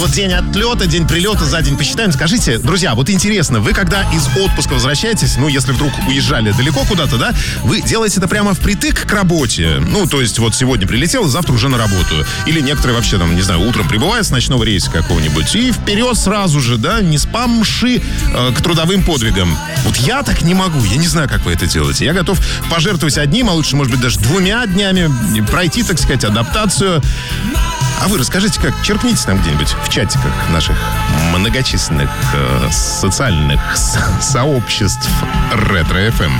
вот день отлета, день прилета, за день посчитаем. Скажите, друзья, вот интересно, вы когда из отпуска возвращаетесь, ну, если вдруг уезжали далеко куда-то, да, вы делаете это прямо впритык к работе? Ну, то есть вот сегодня прилетел, завтра уже на работу. Или некоторые вообще там, не знаю, утром прибывают с ночного рейса какого-нибудь и вперед сразу же, да, не спамши к трудовым подвигам. Вот я так не могу, я не знаю, как вы это делаете. Я готов пожертвовать одним, а лучше, может быть, даже 2 днями, пройти, так сказать, адаптацию. А вы расскажите, как черкните там где-нибудь в чатиках наших многочисленных социальных сообществ Ретро-ФМ.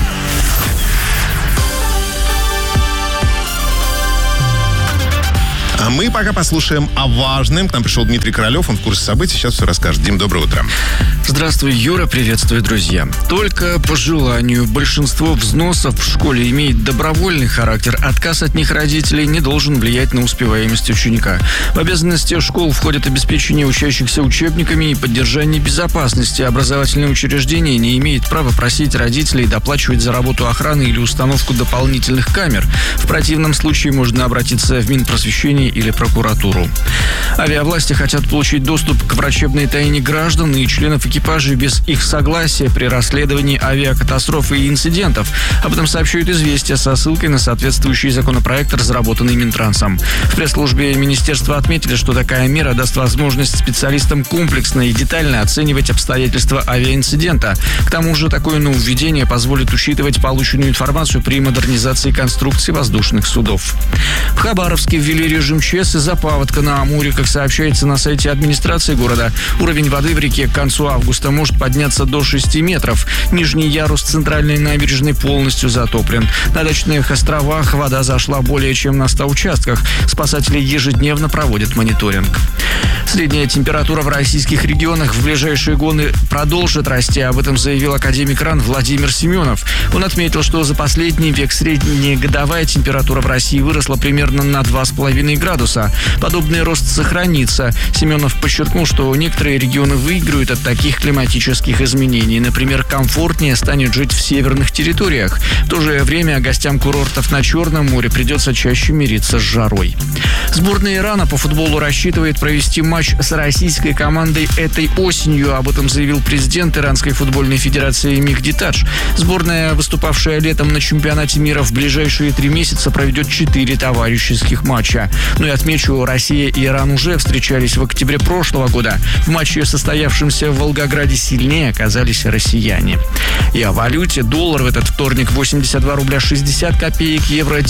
А мы пока послушаем о важном. К нам пришел Дмитрий Королев, он в курсе событий, сейчас все расскажет. Дим, доброе утро. Здравствуй, Юра, приветствую, друзья. Только по желанию большинство взносов в школе имеет добровольный характер. Отказ от них родителей не должен влиять на успеваемость ученика. В обязанности школ входит обеспечение учащихся учебниками и поддержание безопасности. Образовательное учреждение не имеет права просить родителей доплачивать за работу охраны или установку дополнительных камер. В противном случае можно обратиться в Минпросвещение или прокуратуру. Авиавласти хотят получить доступ к врачебной тайне граждан и членов экипажей без их согласия при расследовании авиакатастроф и инцидентов. Об этом сообщают «Известия» со ссылкой на соответствующий законопроект, разработанный Минтрансом. В пресс-службе министерства отметили, что такая мера даст возможность специалистам комплексно и детально оценивать обстоятельства авиаинцидента. К тому же такое нововведение позволит учитывать полученную информацию при модернизации конструкций воздушных судов. В Хабаровске ввели режим ЧС из-за паводка на Амуре. Как сообщается на сайте администрации города, уровень воды в реке к концу августа может подняться до 6 метров. Нижний ярус центральной набережной полностью затоплен. На дачных островах вода зашла более чем на 100 участках. Спасатели ежедневно проводят мониторинг. Средняя температура в российских регионах в ближайшие годы продолжит расти. Об этом заявил академик РАН Владимир Семенов. Он отметил, что за последний век среднегодовая температура в России выросла примерно на 2,5 градуса. Подобный рост сохранится. Семенов подчеркнул, что некоторые регионы выиграют от таких климатических изменений. Например, комфортнее станет жить в северных территориях. В то же время гостям курортов на Черном море придется чаще мириться с жарой. Сборная Ирана по футболу рассчитывает провести матч с российской командой этой осенью. Об этом заявил президент Иранской футбольной федерации Мехди Тадж. Сборная, выступавшая летом на чемпионате мира, в ближайшие 3 месяца проведет 4 товарищеских матча. Ну и отмечу, Россия и Иран уже встречались в октябре прошлого года. В матче, состоявшемся в Волгограде, сильнее оказались россияне. И о валюте. Доллар в этот вторник 82 рубля 60 копеек, евро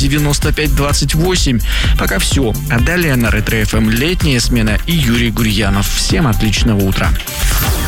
95,28. Пока все. А далее на Ретро-ФМ летняя смена и Юрий Гурьянов. Всем отличного утра.